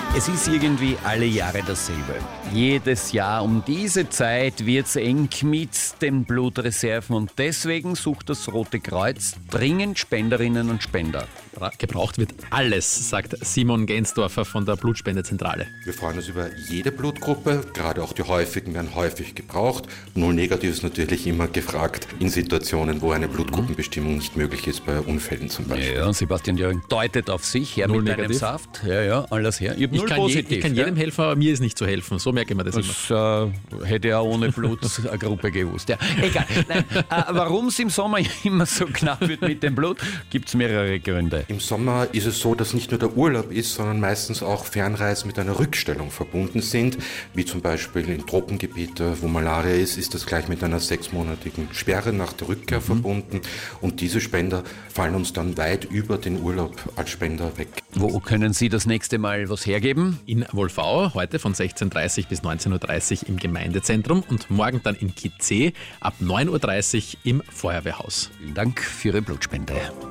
Es ist irgendwie alle Jahre dasselbe. Jedes Jahr um diese Zeit wird es eng mit den Blutreserven und deswegen sucht das Rote Kreuz dringend Spenderinnen und Spender. Gebraucht wird alles, sagt Simon Gensdorfer von der Blutspendezentrale. Wir freuen uns über jede Blutgruppe, gerade auch die häufigen werden häufig gebraucht. Null Negativ ist natürlich immer gefragt in Situationen, wo eine Blutgruppenbestimmung nicht möglich ist, bei Unfällen zum Beispiel. Ja, Sebastian Jörgen deutet auf sich, her Null mit deinem negativ. Saft. Ja, alles her. Ich kann jedem helfen, aber mir ist nicht zu helfen. So merke ich mir das immer. Das hätte ja ohne Blut eine Gruppe gewusst. Ja, egal. Nein, warum es im Sommer immer so knapp wird mit dem Blut, gibt es mehrere Gründe. Im Sommer ist es so, dass nicht nur der Urlaub ist, sondern meistens auch Fernreisen mit einer Rückstellung verbunden sind, wie zum Beispiel in Tropengebiete, wo Malaria ist das gleich mit einer 6-monatigen Sperre nach der Rückkehr verbunden und diese Spender fallen uns dann weit über den Urlaub als Spender weg. Wo können Sie das nächste Mal was hergeben? In Wolfau, heute von 16.30 bis 19.30 Uhr im Gemeindezentrum und morgen dann in Kitzee ab 9.30 Uhr im Feuerwehrhaus. Vielen Dank für Ihre Blutspende.